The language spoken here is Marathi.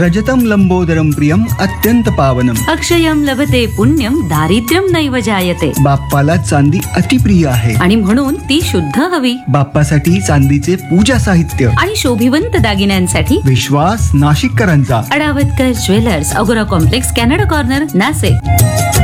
रजतम लंबोदरम प्रियम अत्यंत पावनम. अक्षयम लभते पुण्यम दारिद्र्यम नैव जायते. बाप्पाला चांदी अतिप्रिय आहे आणि म्हणून ती शुद्ध हवी. बाप्पासाठी चांदीचे पूजा साहित्य आणि शोभिवंत दागिन्यांसाठी विश्वास नाशिककरांचा. अडावतकर ज्वेलर्स, अगोरा कॉम्प्लेक्स, कॅनडा कॉर्नर, नाशिक.